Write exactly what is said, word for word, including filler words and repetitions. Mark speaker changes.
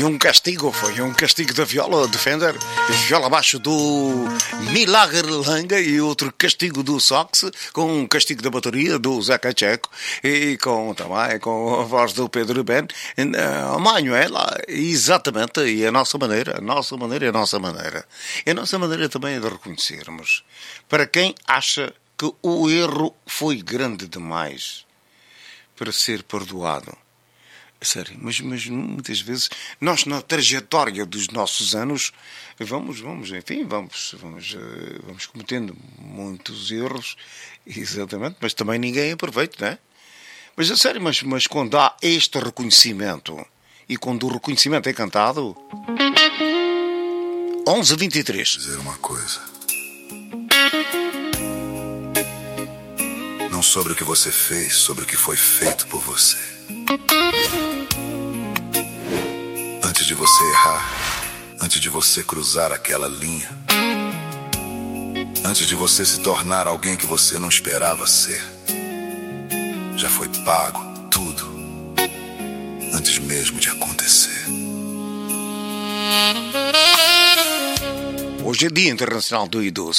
Speaker 1: Foi um castigo, foi um castigo da viola de Fender, viola abaixo do Milagre Langa e outro castigo do Sox, com um castigo da bateria do Zé Cacheco e com também com a voz do Pedro Ben, a Manuela, exatamente, e a nossa maneira, a nossa maneira e a nossa maneira. E a nossa maneira também é de reconhecermos. Para quem acha que o erro foi grande demais para ser perdoado. Sério, mas, mas muitas vezes nós na trajetória dos nossos anos vamos, vamos, enfim, vamos, vamos, vamos cometendo muitos erros, exatamente, mas também ninguém é perfeito, não é? Mas a sério, mas, mas quando há este reconhecimento e quando o reconhecimento é cantado, onze a vinte e três.
Speaker 2: Dizer uma coisa. Não sobre o que você fez, sobre o que foi feito por você. Antes de você errar, antes de você cruzar aquela linha, antes de você se tornar alguém que você não esperava ser, já foi pago tudo, antes mesmo de acontecer.
Speaker 1: Hoje é Dia Internacional do Idoso.